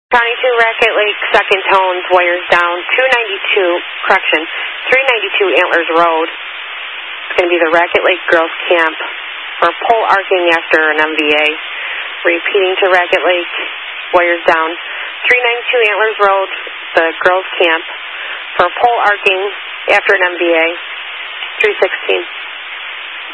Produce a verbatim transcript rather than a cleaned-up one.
County two, Racket Lake, second tones, wires down, two ninety-two, correction, three ninety-two Antlers Road. It's going to be the Racket Lake Girls Camp for pole arcing after an M V A. Repeating to Racket Lake, wires down, three ninety-two Antlers Road, the Girls Camp for pole arcing after an M V A, three sixteen.